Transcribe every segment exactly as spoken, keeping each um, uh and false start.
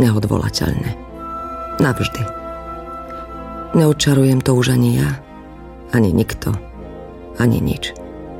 neodvolateľne. Navždy. Neodčarujem to už ani ja, ani nikto, ani nič.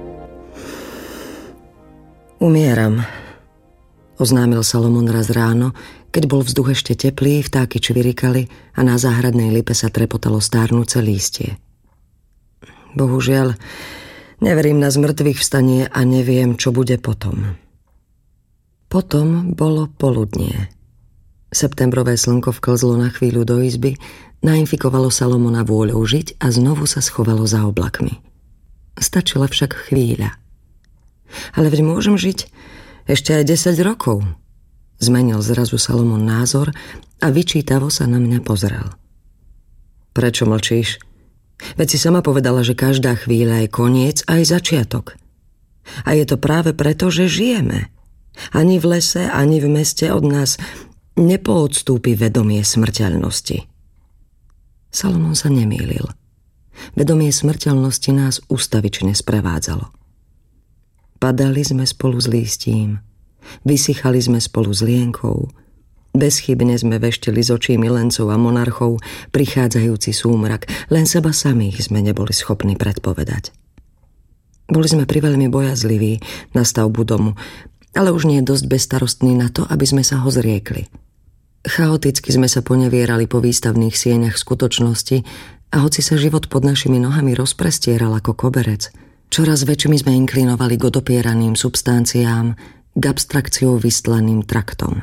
Umieram, oznámil Salomon raz ráno, keď bol vzduch ešte teplý, vtáky čvirikali a na záhradnej lipe sa trepotalo stárnuce lístie. Bohužiaľ, neverím na zmrtvých vstanie a neviem, čo bude potom. Potom bolo poludnie. Septembrové slnko vklzlo na chvíľu do izby, nainfikovalo Salomona vôľou žiť a znovu sa schovalo za oblakmi. Stačila však chvíľa. Ale veď môžem žiť ešte aj desať rokov. Zmenil zrazu Salomon názor a vyčítavo sa na mňa pozrel. Prečo mlčíš? Veď si sama povedala, že každá chvíľa je koniec aj začiatok. A je to práve preto, že žijeme. Ani v lese, ani v meste od nás nepoodstúpi vedomie smrteľnosti. Salomon sa nemýlil. Vedomie smrteľnosti nás ustavične sprevádzalo. Padali sme spolu s lístím, vysychali sme spolu s lienkou, bezchybne sme veštili z očí milencov a monarchov prichádzajúci súmrak, len seba samých sme neboli schopní predpovedať. Boli sme priveľmi bojazliví na stavbu domu, ale už nie dosť bezstarostní na to, aby sme sa ho zriekli. Chaoticky sme sa ponevierali po výstavných sieňach skutočnosti a hoci sa život pod našimi nohami rozprestieral ako koberec, čoraz väčšmi sme inklinovali k odopieraným substanciám, k abstrakciou vystlaným traktom.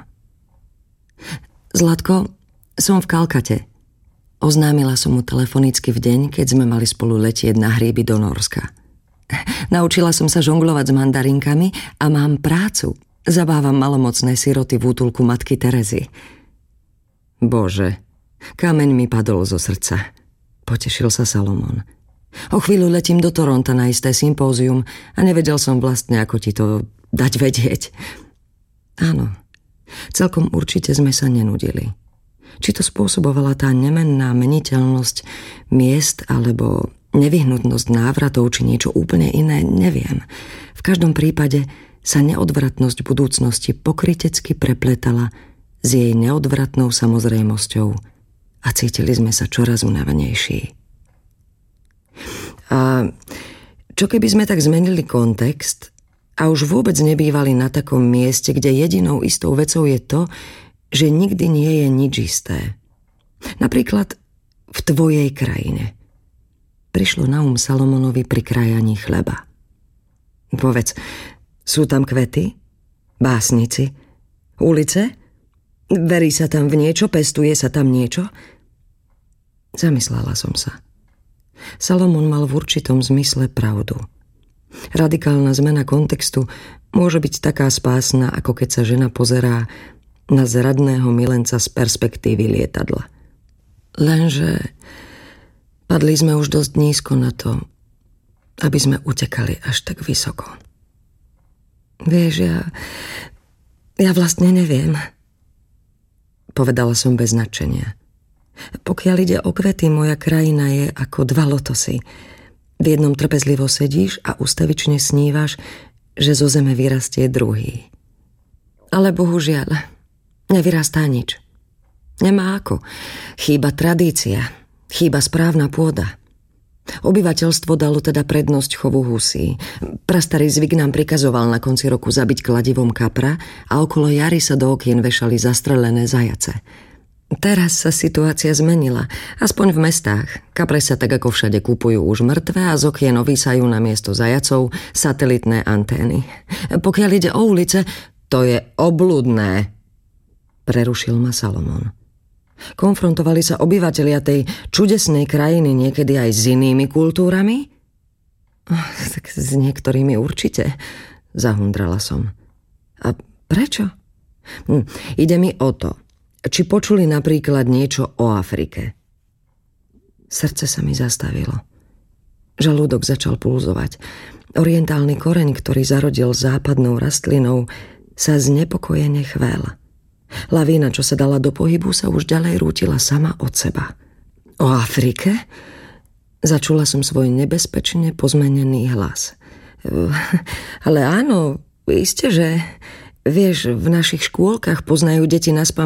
Zlatko, som v Kalkate. Oznámila som mu telefonicky v deň, keď sme mali spolu letieť na hríby do Norska. Naučila som sa žonglovať s mandarinkami a mám prácu. Zabávam malomocné siroty v útulku matky Terezy. Bože, kameň mi padol zo srdca. Potešil sa Salomon. O chvíľu letím do Toronta na isté sympózium a nevedel som vlastne, ako ti to dať vedieť. Áno, celkom určite sme sa nenudili. Či to spôsobovala tá nemenná meniteľnosť miest alebo nevyhnutnosť návratov, či niečo úplne iné, neviem. V každom prípade sa neodvratnosť budúcnosti pokrytecky prepletala s jej neodvratnou samozrejmosťou a cítili sme sa čoraz unavenejší. A čo keby sme tak zmenili kontext a už vôbec nebývali na takom mieste, kde jedinou istou vecou je to, že nikdy nie je nič isté. Napríklad v tvojej krajine. Prišlo na um Salomonovi pri krajaní chleba. Povedz, sú tam kvety? Básnici? Ulice? Verí sa tam v niečo? Pestuje sa tam niečo? Zamyslela som sa. Salomon mal v určitom zmysle pravdu. Radikálna zmena kontextu môže byť taká spásna, ako keď sa žena pozerá na zradného milenca z perspektívy lietadla. Lenže padli sme už dosť nízko na to, aby sme utekali až tak vysoko. Vieš, ja... ja vlastne neviem, povedala som bez nadšenia. Pokiaľ ide o kvety, moja krajina je ako dva lotosy. V jednom trpezlivo sedíš a ustavične snívaš, že zo zeme vyrastie druhý. Ale bohužiaľ, nevyrastá nič. Nemá ako. Chýba tradícia, chýba správna pôda. Obyvateľstvo dalo teda prednosť chovu husí. Prastarý zvyk nám prikazoval na konci roku zabiť kladivom kapra a okolo jary sa do okien vešali zastrelené zajace. Teraz sa situácia zmenila, aspoň v mestách. Kapre sa tak ako všade kúpujú už mŕtve a z okien ovísajú na miesto zajacov satelitné antény. Pokiaľ ide o ulice, to je obľudné, prerušil ma Salomon. Konfrontovali sa obyvatelia tej čudesnej krajiny niekedy aj s inými kultúrami? Oh, tak s niektorými určite, zahundrala som. A prečo? Hm, ide mi o to, či počuli napríklad niečo o Afrike. Srdce sa mi zastavilo. Žalúdok začal pulzovať. Orientálny koreň, ktorý zarodil západnou rastlinou, sa znepokojene chvel. Lavína, čo sa dala do pohybu, sa už ďalej rútila sama od seba. O Afrike? Začula som svoj nebezpečne pozmenený hlas. Ale áno, isté, že... Vieš, v našich škôlkach poznajú deti naspamäť